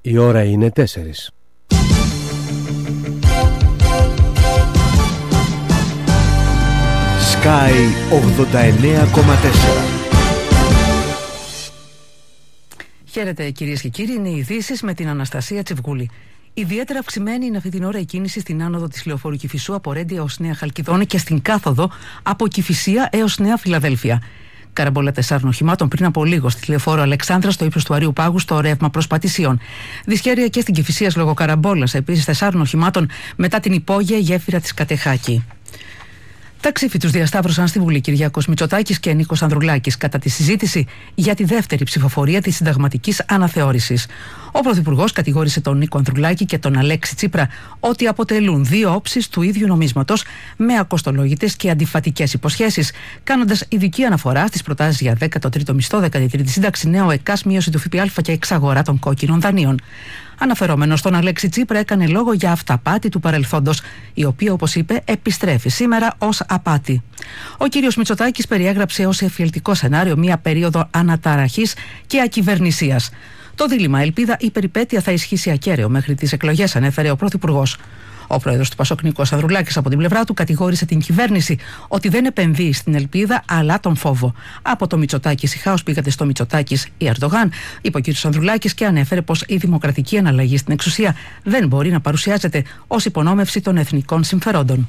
Η ώρα είναι 4. Sky 89,4. Χαίρετε κυρίες και κύριοι, είναι οι ειδήσεις με την Αναστασία Τσιβγούλη. Ιδιαίτερα αυξημένη είναι αυτή την ώρα η κίνηση στην άνοδο της λεωφόρου Κηφισού από Ρέντι έως Νέα Χαλκιδόνη και στην κάθοδο από Κηφισία έως Νέα Φιλαδέλφια. Καραμπόλα 4 οχημάτων πριν από λίγο στη λεωφόρο Αλεξάνδρα στο ύψος του Αρείου Πάγου στο ρεύμα προς Πατησίων. Δυσχέρεια και στην Κηφισίας λόγω καραμπόλας, επίσης 4 οχημάτων μετά την υπόγεια γέφυρα της Κατεχάκη. Τα ξύφη τους διασταύρωσαν στη Βουλή Κυριάκος Μητσοτάκης και Νίκος Ανδρουλάκης κατά τη συζήτηση για τη δεύτερη ψηφοφορία της συνταγματικής αναθεώρησης. Ο Πρωθυπουργός κατηγόρησε τον Νίκο Ανδρουλάκη και τον Αλέξη Τσίπρα ότι αποτελούν δύο όψεις του ίδιου νομίσματος με ακοστολόγητες και αντιφατικές υποσχέσεις, κάνοντας ειδική αναφορά στις προτάσεις για 13ο μισθό, 13η σύνταξη, νέο ΕΚΑΣ, μείωση του ΦΠΑ και εξαγορά των κόκκινων δανείων. Αναφερόμενος στον Αλέξη Τσίπρα, έκανε λόγο για αυταπάτη του παρελθόντος, η οποία, όπως είπε, επιστρέφει σήμερα ως απάτη. Ο κύριος Μητσοτάκης περιέγραψε ως εφιαλτικό σενάριο μια περίοδο αναταραχής και ακυβερνησίας. Το δίλημμα ελπίδα ή περιπέτεια θα ισχύσει ακέραιο μέχρι τις εκλογές, ανέφερε ο Πρωθυπουργός. Ο πρόεδρος του ΠΑΣΟΚ Νίκος Ανδρουλάκης από την πλευρά του κατηγόρησε την κυβέρνηση ότι δεν επενδύει στην ελπίδα αλλά τον φόβο. Από το Μητσοτάκης η χάος πήγατε στο Μητσοτάκης η Ερντογάν, είπε ο κ. Ανδρουλάκης και ανέφερε πως η δημοκρατική αναλλαγή στην εξουσία δεν μπορεί να παρουσιάζεται ως υπονόμευση των εθνικών συμφερόντων.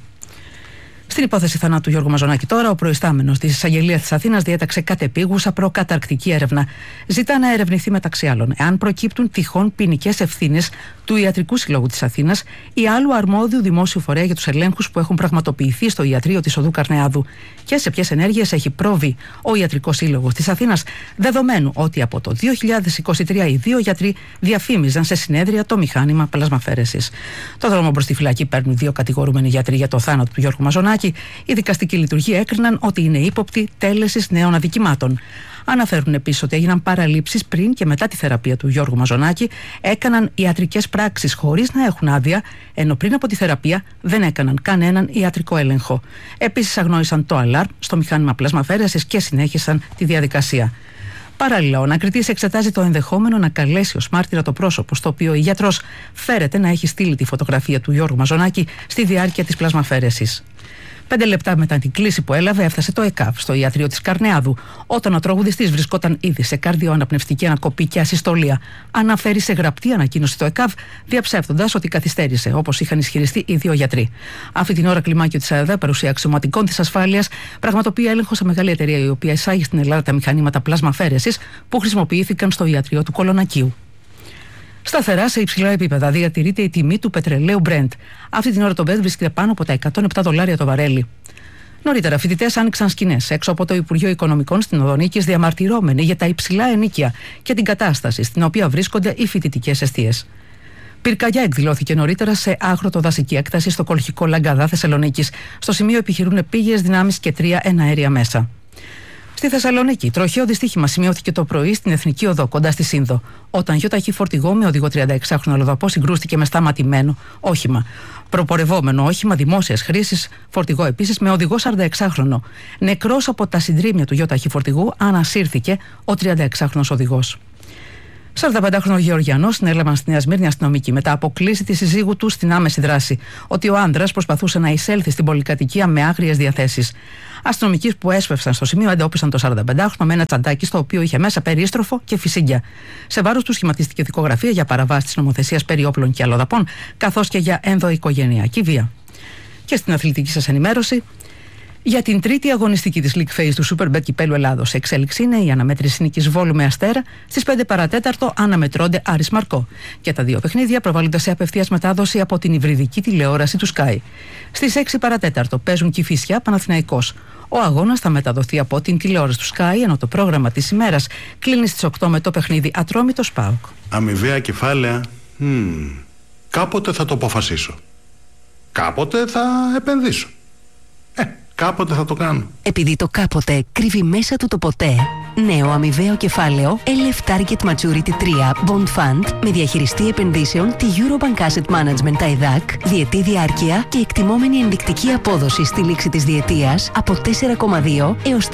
Στην υπόθεση θανάτου Γιώργου Μαζονάκη τώρα, ο προϊστάμενος της Εισαγγελίας της Αθήνας διέταξε κατεπίγουσα προκαταρκτική έρευνα. Ζητά να ερευνηθεί μεταξύ άλλων εάν προκύπτουν τυχόν ποινικές ευθύνες του Ιατρικού Συλλόγου της Αθήνας ή άλλου αρμόδιου δημόσιου φορέα για τους ελέγχους που έχουν πραγματοποιηθεί στο ιατρείο της Οδού Καρνεάδου και σε ποιες ενέργειες έχει προβεί ο Ιατρικός Σύλλογος της Αθήνας, δεδομένου ότι από το 2023 οι δύο γιατροί διαφήμιζαν σε συνέδρια το μηχάνημα πλασμαφέρεσης. Το δρόμο προς τη φυλακή παίρνουν δύο κατηγορούμενοι γιατροί για το θάνατο του Γιώργου Μαζονάκη. Η δικαστική λειτουργία έκριναν ότι είναι ύποπτοι τέλεσης νέων αδικημάτων. Αναφέρουν επίσης ότι έγιναν παραλήψεις πριν και μετά τη θεραπεία του Γιώργου Μαζονάκη, έκαναν ιατρικές πράξεις χωρίς να έχουν άδεια, ενώ πριν από τη θεραπεία δεν έκαναν κανέναν ιατρικό έλεγχο. Επίσης αγνόησαν το αλάρμ στο μηχάνημα πλασμαφέρεσης και συνέχισαν τη διαδικασία. Παράλληλα, ο ανακριτής εξετάζει το ενδεχόμενο να καλέσει ως μάρτυρα το πρόσωπο στο οποίο ο γιατρός φέρεται να έχει στείλει τη φωτογραφία του Γιώργου Μαζονάκη στη διάρκεια της πλασμαφέρεσης. 5 λεπτά μετά την κλήση που έλαβε, έφτασε το ΕΚΑΒ στο ιατρείο της Καρνεάδου, όταν ο τραγουδιστής βρισκόταν ήδη σε καρδιοαναπνευστική ανακοπή και ασυστολία. Αναφέρει σε γραπτή ανακοίνωση το ΕΚΑΒ, διαψεύδοντας ότι καθυστέρησε, όπως είχαν ισχυριστεί οι δύο γιατροί. Αυτή την ώρα, κλιμάκιο της ΑΕΔ, παρουσία αξιωματικών της ασφάλειας, πραγματοποιεί έλεγχο σε μεγάλη εταιρεία η οποία εισάγει στην Ελλάδα τα μηχανήματα πλασμαφέρεσης που χρησιμοποιήθηκαν στο ιατρείο του Κολονακίου. Σταθερά σε υψηλά επίπεδα διατηρείται η τιμή του πετρελαίου Brent. Αυτή την ώρα το Brent βρίσκεται πάνω από τα $107 το βαρέλι. Νωρίτερα, φοιτητές άνοιξαν σκηνές έξω από το Υπουργείο Οικονομικών στην Οδό Νίκης, διαμαρτυρώμενοι για τα υψηλά ενοίκια και την κατάσταση στην οποία βρίσκονται οι φοιτητικές εστίες. Πυρκαγιά εκδηλώθηκε νωρίτερα σε άγροτο-δασική έκταση στο κολχικό Λαγκαδά Θεσσαλονίκης. Στο σημείο επιχειρούν πήγες δυνάμεις και 3 εναέρια μέσα. Στη Θεσσαλονίκη, τροχαίο δυστύχημα σημειώθηκε το πρωί στην Εθνική Οδό κοντά στη Σύνδο, όταν γιοταχή φορτηγό με οδηγό 36χρονο αλλοδαπό συγκρούστηκε με σταματημένο όχημα. Προπορευόμενο όχημα δημόσιας χρήσης, φορτηγό επίσης με οδηγό 46χρονο. Νεκρός από τα συντρίμμια του γιοταχή φορτηγού ανασύρθηκε ο 36χρονος οδηγός. 45χρονο Γεωργιανό συνέλαβαν στη Νέα Σμύρνη αστυνομικοί μετά από κλήση τη συζύγου του στην άμεση δράση, ότι ο άνδρας προσπαθούσε να εισέλθει στην πολυκατοικία με άγριες διαθέσεις. Αστυνομικοί που έσφευσαν στο σημείο εντόπισαν το 45χρονο με ένα τσαντάκι στο οποίο είχε μέσα περίστροφο και φυσίγγια. Σε βάρος του σχηματίστηκε δικογραφία για παραβάση της νομοθεσίας περί όπλων και αλλοδαπών, καθώς και για ενδοοικογενειακή βία. Και στην αθλητική σας ενημέρωση. Για την τρίτη αγωνιστική της League Phase του Superbet Κυπέλλου Ελλάδος σε εξέλιξη είναι η αναμέτρηση νίκης Βόλου με Αστέρα. Στις 5 παρατέταρτο αναμετρώνται Άρης Μαρκό. Και τα δύο παιχνίδια προβάλλονται σε απευθείας μετάδοση από την υβριδική τηλεόραση του Sky. Στις 6 παρατέταρτο παίζουν Κηφισιά Παναθηναϊκός. Ο αγώνας θα μεταδοθεί από την τηλεόραση του Sky, ενώ το πρόγραμμα της ημέρας κλείνει στις 8 με το παιχνίδι Ατρόμητος ΠΑΟΚ. Αμοιβαία κεφάλαια. Κάποτε θα το αποφασίσω. Κάποτε θα επενδύσω. Κάποτε θα το κάνω. Επειδή το κάποτε κρύβει μέσα του το ποτέ. Νέο αμοιβαίο κεφάλαιο LF Target Maturity 3 Bond Fund με διαχειριστή επενδύσεων τη Eurobank Asset Management TAIDAC, διετή διάρκεια και εκτιμόμενη ενδεικτική απόδοση στη λήξη της διετίας από 4,2 έως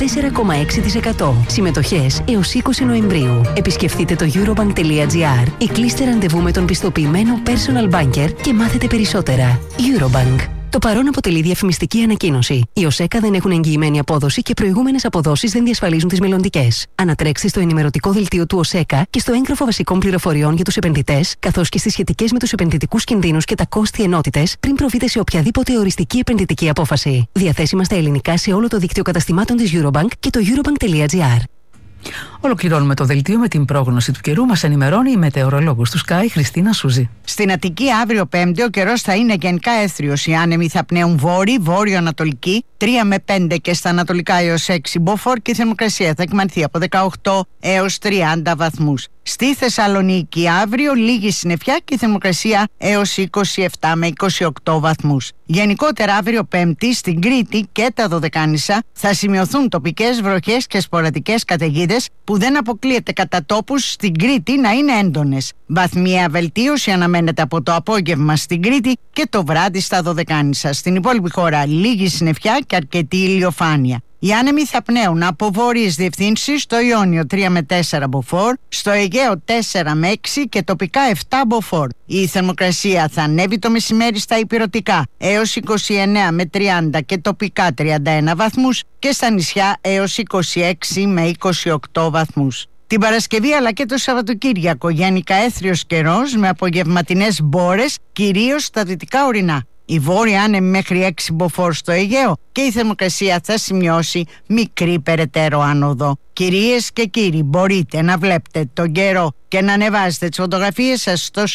4,6%. Συμμετοχές έως 20 Νοεμβρίου. Επισκεφτείτε το eurobank.gr ή κλείστε ραντεβού με τον πιστοποιημένο personal banker και μάθετε περισσότερα. Eurobank. Το παρόν αποτελεί διαφημιστική ανακοίνωση. Οι ΟΣΕΚΑ δεν έχουν εγγυημένη απόδοση και προηγούμενες αποδόσεις δεν διασφαλίζουν τις μελλοντικές. Ανατρέξτε στο ενημερωτικό δελτίο του ΟΣΕΚΑ και στο έγγραφο βασικών πληροφοριών για τους επενδυτές, καθώς και στις σχετικές με τους επενδυτικούς κινδύνους και τα κόστη ενότητες πριν προβείτε σε οποιαδήποτε οριστική επενδυτική απόφαση. Διαθέσιμα στα ελληνικά σε όλο το δίκτυο καταστημάτων της Eurobank και το eurobank.gr. Ολοκληρώνουμε το δελτίο με την πρόγνωση του καιρού. Μας ενημερώνει η μετεωρολόγος του Sky, Χριστίνα Σούζη. Στην Αττική αύριο Πέμπτη ο καιρός θα είναι γενικά έθριος. Οι άνεμοι θα πνέουν βόρειο-ανατολική, 3 με 5 και στα ανατολικά έως 6 μποφόρ και η θερμοκρασία θα εκμανθεί από 18 έως 30 βαθμούς. Στη Θεσσαλονίκη αύριο λίγη συννεφιά και η θερμοκρασία έως 27 με 28 βαθμούς. Γενικότερα αύριο Πέμπτη στην Κρήτη και τα Δωδεκάνησα θα σημειωθούν τοπικές βροχές και σποραδικές καταιγίδες που δεν αποκλείεται κατά τόπους στην Κρήτη να είναι έντονες. Βαθμιαία βελτίωση αναμένεται από το απόγευμα στην Κρήτη και το βράδυ στα Δωδεκάνησα. Στην υπόλοιπη χώρα λίγη συννεφιά και αρκετή ηλιοφάνεια. Οι άνεμοι θα πνέουν από βόρειες διευθύνσεις στο Ιόνιο 3 με 4 μποφόρ, στο Αιγαίο 4 με 6 και τοπικά 7 μποφόρ. Η θερμοκρασία θα ανέβει το μεσημέρι στα ηπειρωτικά έως 29 με 30 και τοπικά 31 βαθμούς και στα νησιά έως 26 με 28 βαθμούς. Την Παρασκευή αλλά και το Σαββατοκύριακο γενικά έθριος καιρός με απογευματινές μπόρες κυρίως στα δυτικά ορεινά. Η βόρεια άνεμη μέχρι 6 μποφόρ στο Αιγαίο και η θερμοκρασία θα σημειώσει μικρή περαιτέρω άνοδο. Κυρίες και κύριοι, μπορείτε να βλέπετε τον καιρό και να ανεβάζετε τις φωτογραφίες σας στο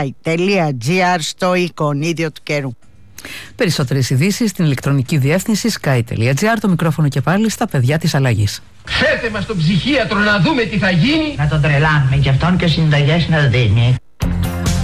sky.gr στο εικονίδιο του καιρού. Περισσότερες ειδήσεις στην ηλεκτρονική διεύθυνση sky.gr. Το μικρόφωνο και πάλι στα παιδιά της αλλαγής. Φέρτε μας τον ψυχίατρο να δούμε τι θα γίνει. Να τον τρελάνουμε κι αυτόν και συνταγές να δίνει.